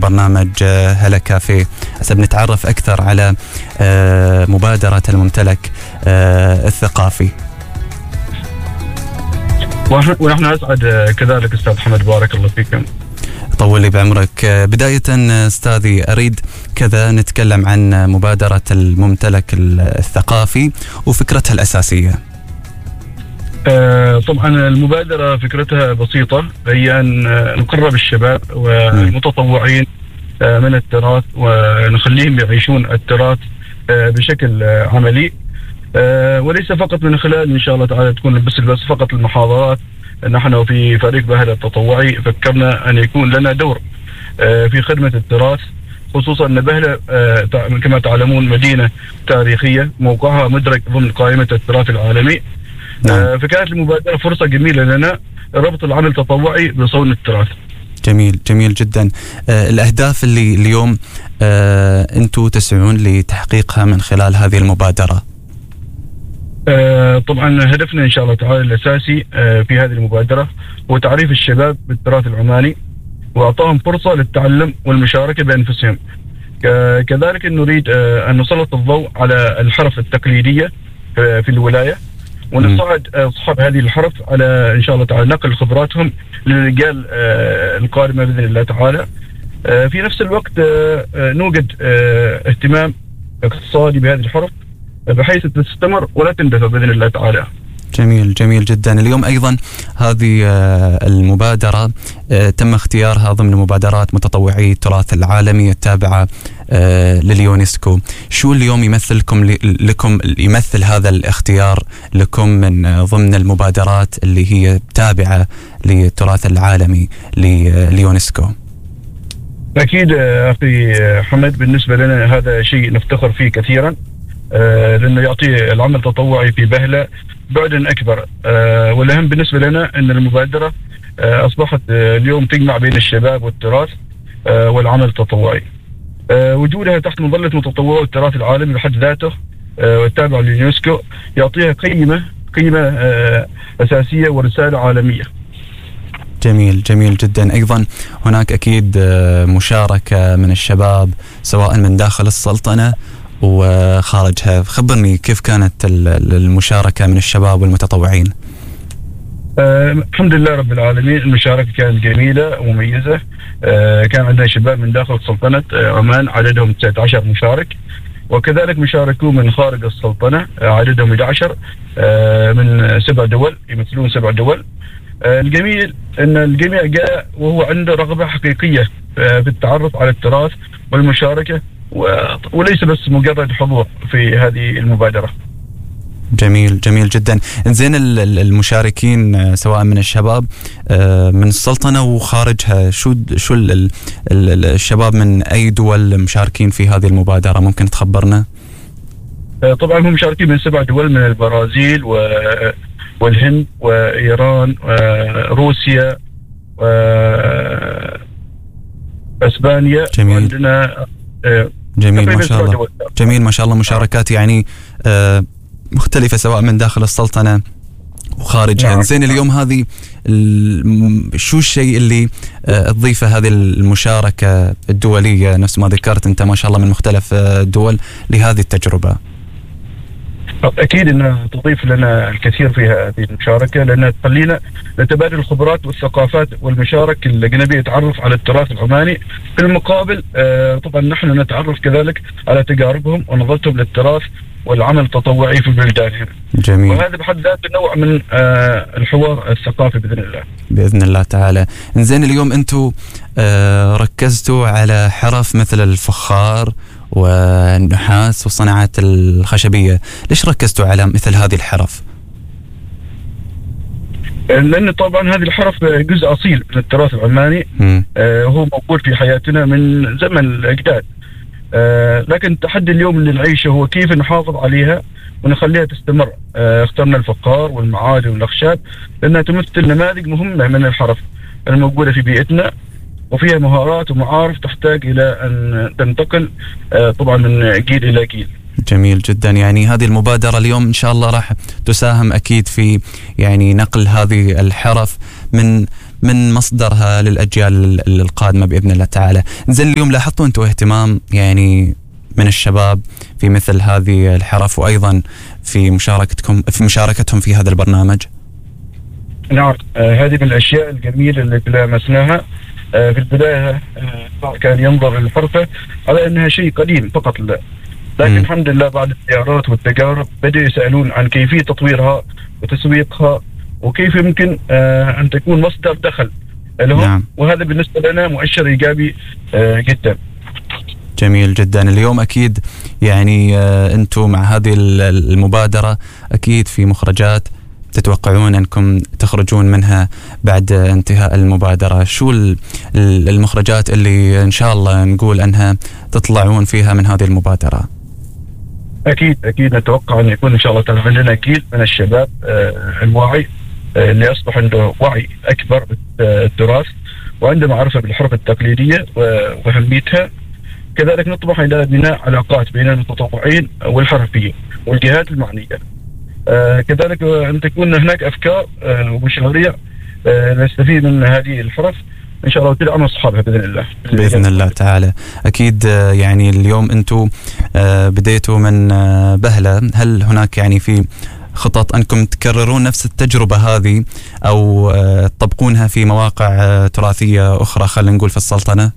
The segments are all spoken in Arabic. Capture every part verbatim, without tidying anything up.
برنامج هلا كافيه. حسب نتعرف أكثر على مبادرة الممتلك الثقافي. ونحن أسعد كذلك أستاذ حمد، بارك الله فيكم. طول لي بعمرك. بداية أستاذي أريد كذا نتكلم عن مبادرة الممتلك الثقافي وفكرتها الأساسية. آه طبعا المبادرة فكرتها بسيطة، هي أن نقرب الشباب والمتطوعين آه من التراث ونخليهم يعيشون التراث آه بشكل آه عملي، آه وليس فقط من خلال إن شاء الله تعالى تكون بس بس فقط المحاضرات. نحن في فريق بهلة التطوعي فكرنا أن يكون لنا دور آه في خدمة التراث، خصوصا أن بهلة آه كما تعلمون مدينة تاريخية موقعها مدرج ضمن قائمة التراث العالمي. آه فكانت المبادرة فرصة جميلة لنا ربط العمل التطوعي بصون التراث. جميل جميل جدا. آه الأهداف اللي اليوم آه أنتم تسعون لتحقيقها من خلال هذه المبادرة. آه طبعا هدفنا إن شاء الله تعالى الأساسي آه في هذه المبادرة هو تعريف الشباب بالتراث العماني وأعطاهم فرصة للتعلم والمشاركة بأنفسهم. كذلك نريد آه أن نسلط الضوء على الحرف التقليدية آه في الولاية، ونساعد أصحاب هذه الحرف على إن شاء الله تعالى نقل خبراتهم للرجال القادمة بإذن الله تعالى. في نفس الوقت نوجد اهتمام اقتصادي بهذه الحرف بحيث تستمر ولا تندثر بإذن الله تعالى. جميل جميل جدا. اليوم أيضا هذه المبادرة تم اختيارها ضمن مبادرات متطوعي التراث العالمي التابعة لليونسكو. شو اليوم يمثلكم لكم يمثل هذا الاختيار لكم من ضمن المبادرات اللي هي تابعة للتراث العالمي لليونسكو؟ أكيد أخي حمد، بالنسبة لنا هذا شيء نفتخر فيه كثيرا، لأنه يعطي العمل التطوعي في بهلة بعدا أكبر. والأهم بالنسبة لنا أن المبادرة أصبحت اليوم تجمع بين الشباب والتراث والعمل التطوعي. وجودها تحت مظلة متطوعي التراث العالمي بحد ذاته والتابع لليونسكو يعطيها قيمة قيمة أساسية ورسالة عالمية. جميل جميل جدا. أيضا هناك أكيد مشاركة من الشباب سواء من داخل السلطنة وخارجها. خبرني كيف كانت المشاركة من الشباب والمتطوعين؟ آه الحمد لله رب العالمين، المشاركة كانت جميلة ومميزة. آه كان عندنا شباب من داخل سلطنة عمان عددهم تسعة عشر مشارك، وكذلك مشاركون من خارج السلطنة آه عددهم أحد عشر آه من سبع دول، يمثلون سبع دول. آه الجميل أن الجميع جاء وهو عنده رغبة حقيقية آه في التعرف على التراث والمشاركة، وليس بس مجرد حضور في هذه المبادرة. جميل جميل جدا. زين المشاركين سواء من الشباب من السلطنة وخارجها، شو شو الشباب من أي دول مشاركين في هذه المبادرة؟ ممكن تخبرنا؟ طبعا هم مشاركين من سبع دول، من البرازيل والهند وإيران وروسيا وأسبانيا. جميل. وعندنا جميل ما شاء الله. جميل ما شاء الله. مشاركات يعني مختلفة سواء من داخل السلطنة وخارجها. نعم. زين اليوم هذه شو الشيء اللي تضيفه هذه المشاركة الدولية نفس ما ذكرت أنت ما شاء الله من مختلف الدول لهذه التجربة؟ أكيد أنها تضيف لنا الكثير في هذه المشاركة، لأنها تخلينا نتبادل الخبرات والثقافات والمشارك الأجنبية، يتعرف على التراث العماني. في المقابل طبعا نحن نتعرف كذلك على تجاربهم ونظرتهم للتراث والعمل التطوعي في بلدانهم. جميل. وهذا بحد ذاته نوع من الحوار الثقافي بإذن الله. بإذن الله تعالى. إنزين اليوم أنتوا ركزتوا على حرف مثل الفخار والنحاس والصناعات الخشبية، ليش ركزتوا على مثل هذه الحرف؟ لأن طبعا هذه الحرف جزء أصيل من التراث العماني، آه هو موجود في حياتنا من زمن الأجداد. آه لكن التحدي اليوم اللي نعيشه هو كيف نحافظ عليها ونخليها تستمر. آه اخترنا الفخار والمعادن والأخشاب لأنها تمثل نماذج مهمة من الحرف الموجودة في بيئتنا، وفيها مهارات ومعارف تحتاج إلى أن تنتقل آه طبعا من جيل إلى جيل. جميل جدا. يعني هذه المبادرة اليوم إن شاء الله راح تساهم أكيد في يعني نقل هذه الحرف من من مصدرها للأجيال القادمة بإذن الله تعالى. زين اليوم لاحظتوا أنتم اهتمام يعني من الشباب في مثل هذه الحرف وأيضا في مشاركتكم في مشاركتهم في هذا البرنامج؟ نعم، آه هذه من الأشياء الجميلة اللي لامسناها. آه في البداية آه كان ينظر للحرفة على أنها شيء قديم فقط لا، لكن م. الحمد لله بعد الزيارات والتجارب بدأوا يسألون عن كيفية تطويرها وتسويقها وكيف يمكن آه أن تكون مصدر دخل لهم. نعم. وهذا بالنسبة لنا مؤشر إيجابي آه جدا. جميل جدا. اليوم أكيد يعني آه أنتم مع هذه المبادرة أكيد في مخرجات تتوقعون أنكم تخرجون منها بعد انتهاء المبادرة. شو المخرجات اللي إن شاء الله نقول أنها تطلعون فيها من هذه المبادرة؟ أكيد أكيد نتوقع أن يكون إن شاء الله تعالى عندنا جيل من الشباب آه الواعي آه اللي أصبح عنده وعي أكبر بالتراث وعنده معرفة بالحرف التقليدية وأهميتها. كذلك نطمح إلى بناء علاقات بين المتطوعين والحرفيين والجهات المعنية. آه كذلك أن تكون هناك أفكار آه ومشاريع آه نستفيد من هذه الحرف إن شاء الله وتدعم أصحابها بإذن الله بإذن الله تعالى. أكيد آه يعني اليوم أنتم آه بديتوا من آه بهلة، هل هناك يعني في خطط أنكم تكررون نفس التجربة هذه أو آه تطبقونها في مواقع آه تراثية أخرى خلينا نقول في السلطنة؟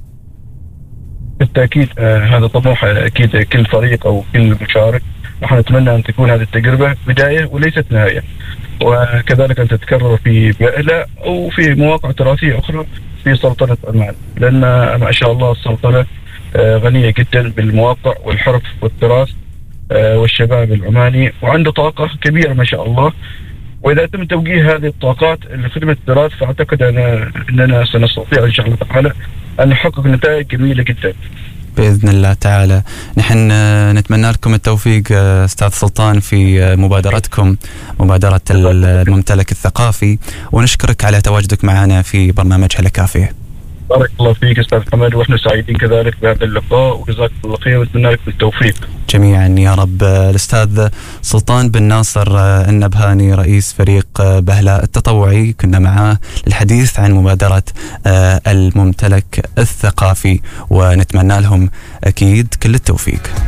بالتأكيد آه هذا طموح أكيد كل فريق أو كل مشارك. نحن نتمنى أن تكون هذه التجربة بداية وليست نهاية، وكذلك أن تتكرر في بائلة أو في مواقع تراثية أخرى في سلطنة عمان، لأن ما شاء الله السلطنة غنية جدا بالمواقع والحرف والتراث والشباب العماني وعنده طاقة كبيرة ما شاء الله. وإذا تم توجيه هذه الطاقات لخدمة التراث فأعتقد أنا أننا سنستطيع إن شاء الله تعالى أن نحقق نتائج جميلة جدا بإذن الله تعالى. نحن نتمنى لكم التوفيق أستاذ سلطان في مبادرتكم مبادرة الممتلك الثقافي، ونشكرك على تواجدك معنا في برنامج هلا كافيه. بارك الله فيك أستاذ حمد، وإحنا سعيدين كذلك بهذا اللقاء وجزاك الله خير ونتمنى لك بالتوفيق جميعا يا رب. الأستاذ سلطان بن ناصر النبهاني رئيس فريق بهلة التطوعي كنا معاه للحديث عن مبادرة الممتلك الثقافي، ونتمنى لهم أكيد كل التوفيق.